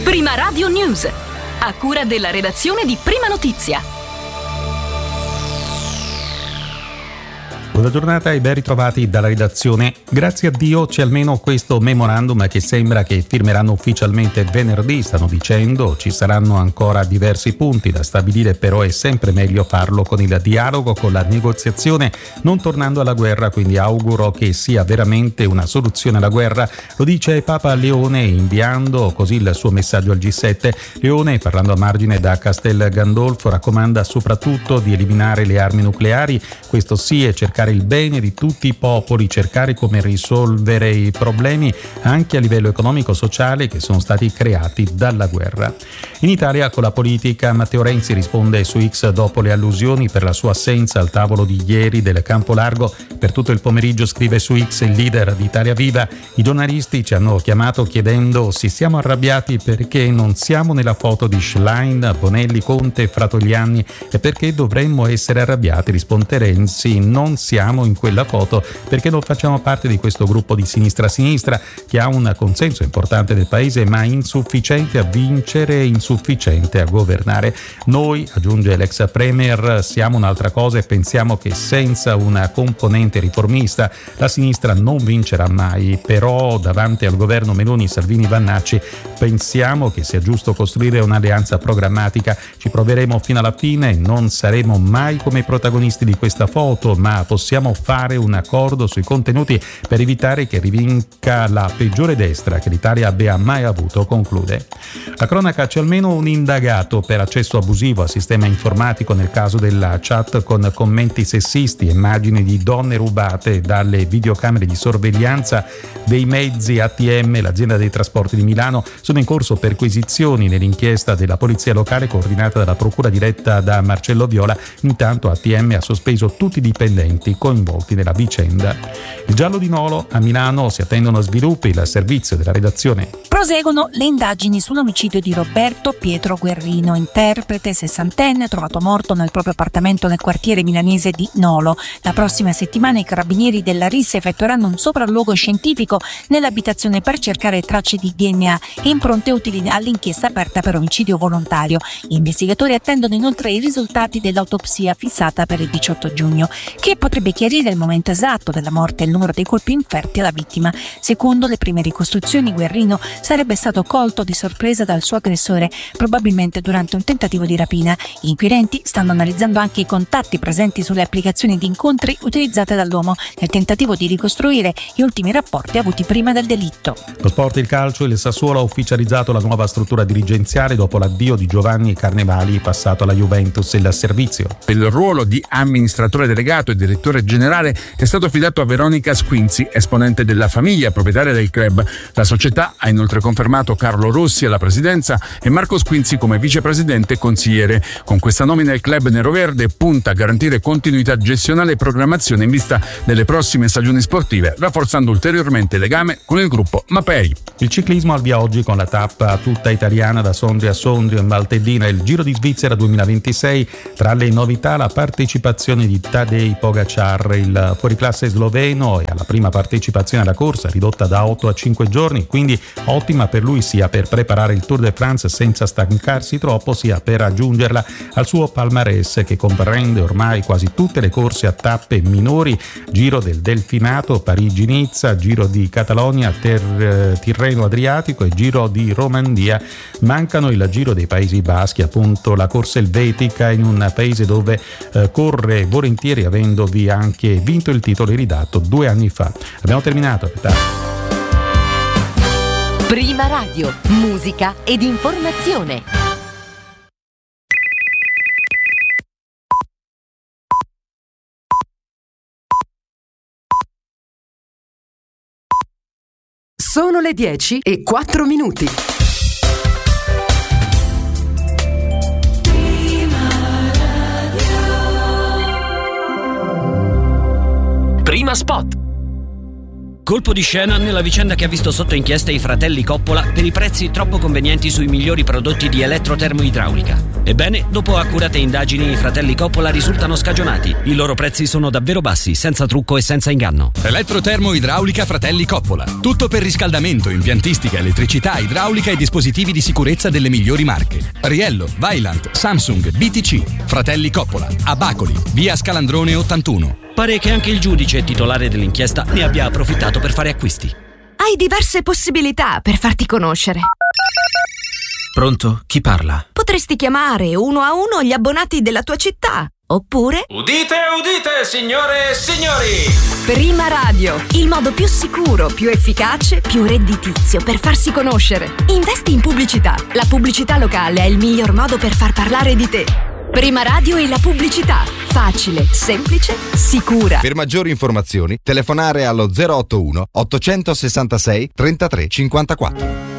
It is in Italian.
Prima Radio News, a cura della redazione di Prima Notizia. Buona giornata e ben ritrovati dalla redazione. Grazie a Dio c'è almeno questo memorandum che sembra che firmeranno ufficialmente venerdì, stanno dicendo. Ci saranno ancora diversi punti da stabilire, però è sempre meglio farlo con il dialogo, con la negoziazione, non tornando alla guerra, quindi auguro che sia veramente una soluzione alla guerra. Lo dice Papa Leone inviando così il suo messaggio al G7. Leone, parlando a margine da Castel Gandolfo, raccomanda soprattutto di eliminare le armi nucleari, questo sì, è cercare il bene di tutti i popoli, cercare come risolvere i problemi anche a livello economico-sociale che sono stati creati dalla guerra. In Italia con la politica Matteo Renzi risponde su X dopo le allusioni per la sua assenza al tavolo di ieri del Campo Largo. Per tutto il pomeriggio scrive su X il leader di Italia Viva: i giornalisti ci hanno chiamato chiedendo se siamo arrabbiati perché non siamo nella foto di Schlein, Bonelli, Conte, Fratogliani e perché dovremmo essere arrabbiati. Risponde Renzi: non siamo in quella foto perché non facciamo parte di questo gruppo di sinistra che ha un consenso importante del paese ma insufficiente a vincere e insufficiente a governare. Noi, aggiunge l'ex premier, siamo un'altra cosa e pensiamo che senza una componente riformista la sinistra non vincerà mai, però davanti al governo Meloni, Salvini, Vannacci pensiamo che sia giusto costruire un'alleanza programmatica. Ci proveremo fino alla fine, non saremo mai come i protagonisti di questa foto, ma possiamo fare un accordo sui contenuti per evitare che rivinca la peggiore destra che l'Italia abbia mai avuto, conclude. La cronaca: c'è almeno un indagato per accesso abusivo al sistema informatico nel caso della chat con commenti sessisti, immagini di donne rubate dalle videocamere di sorveglianza dei mezzi ATM, l'azienda dei trasporti di Milano. Sono in corso perquisizioni nell'inchiesta della polizia locale coordinata dalla procura diretta da Marcello Viola. Intanto ATM ha sospeso tutti i dipendenti coinvolti nella vicenda. Il giallo di Nolo: a Milano si attendono sviluppi, il servizio della redazione. Proseguono le indagini sull'omicidio di Roberto Pietro Guerrino, interprete 60enne trovato morto nel proprio appartamento nel quartiere milanese di Nolo. La prossima settimana i carabinieri della RIS effettueranno un sopralluogo scientifico nell'abitazione per cercare tracce di DNA e impronte utili all'inchiesta aperta per omicidio volontario. Gli investigatori attendono inoltre i risultati dell'autopsia fissata per il 18 giugno, che potrebbe chiarire il momento esatto della morte e il numero dei colpi inferti alla vittima. Secondo le prime ricostruzioni, Guerrino sarebbe stato colto di sorpresa dal suo aggressore, probabilmente durante un tentativo di rapina. Gli inquirenti stanno analizzando anche i contatti presenti sulle applicazioni di incontri utilizzate dall'uomo nel tentativo di ricostruire gli ultimi rapporti avuti prima del delitto. Lo sport e il calcio: il Sassuolo ha ufficializzato la nuova struttura dirigenziale dopo l'addio di Giovanni Carnevali, passato alla Juventus. Il servizio per il ruolo di amministratore delegato e direttore generale è stato affidato a Veronica Squinzi, esponente della famiglia proprietaria del club. La società ha inoltre confermato Carlo Rossi alla presidenza e Marco Squinzi come vicepresidente e consigliere. Con questa nomina il club neroverde punta a garantire continuità gestionale e programmazione in vista delle prossime stagioni sportive, rafforzando ulteriormente il legame con il gruppo Mapei. Il ciclismo al via oggi con la tappa tutta italiana da Sondrio a Sondrio in Valtellina, il Giro di Svizzera 2026. Tra le novità la partecipazione di Tadej Pogacar, il fuoriclasse sloveno, e alla prima partecipazione alla corsa ridotta da 8 a 5 giorni, quindi ottima per lui sia per preparare il Tour de France senza stancarsi troppo, sia per aggiungerla al suo palmarès che comprende ormai quasi tutte le corse a tappe minori: Giro del Delfinato, Parigi-Nizza, Giro di Catalogna, Tirreno Adriatico e Giro di Romandia. Mancano il Giro dei Paesi Baschi, appunto la corsa elvetica in un paese dove corre volentieri, avendovi anche vinto il titolo ridato 2 anni fa. Abbiamo terminato. Prima Radio, musica ed informazione. Sono le 10:04. Prima Radio. Prima Spot. Colpo di scena nella vicenda che ha visto sotto inchiesta i fratelli Coppola per i prezzi troppo convenienti sui migliori prodotti di elettrotermoidraulica. Ebbene, dopo accurate indagini, i fratelli Coppola risultano scagionati. I loro prezzi sono davvero bassi, senza trucco e senza inganno. Elettrotermoidraulica Fratelli Coppola. Tutto per riscaldamento, impiantistica, elettricità, idraulica e dispositivi di sicurezza delle migliori marche. Riello, Vaillant, Samsung, BTC. Fratelli Coppola. A Bacoli, via Scalandrone 81. Pare che anche il giudice titolare dell'inchiesta ne abbia approfittato per fare acquisti. Hai diverse possibilità per farti conoscere. Pronto? Chi parla? Potresti chiamare uno a uno gli abbonati della tua città. Oppure... Udite, udite, signore e signori! Prima Radio, il modo più sicuro, più efficace, più redditizio per farsi conoscere. Investi in pubblicità. La pubblicità locale è il miglior modo per far parlare di te. Prima Radio e la pubblicità. Facile, semplice, sicura. Per maggiori informazioni, telefonare allo 081 866 33 54.